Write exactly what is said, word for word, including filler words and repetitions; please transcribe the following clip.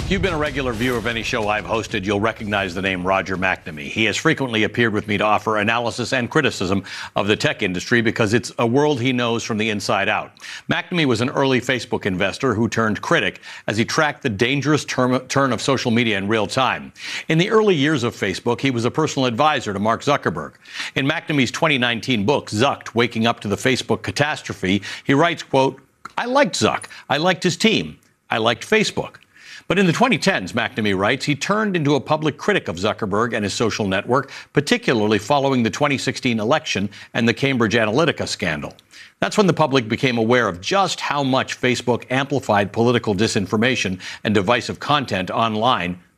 If you've been a regular viewer of any show I've hosted, you'll recognize the name Roger McNamee. He has frequently appeared with me to offer analysis and criticism of the tech industry because it's a world he knows from the inside out. McNamee was an early Facebook investor who turned critic as he tracked the dangerous term, turn of social media in real time. In the early years of Facebook, he was a personal advisor to Mark Zuckerberg. In McNamee's twenty nineteen book, Zucked, Waking Up to the Facebook Catastrophe, he writes, quote, "I liked Zuck. I liked his team. I liked Facebook." But in the twenty tens, McNamee writes, he turned into a public critic of Zuckerberg and his social network, particularly following the twenty sixteen election and the Cambridge Analytica scandal. That's when the public became aware of just how much Facebook amplified political disinformation and divisive content online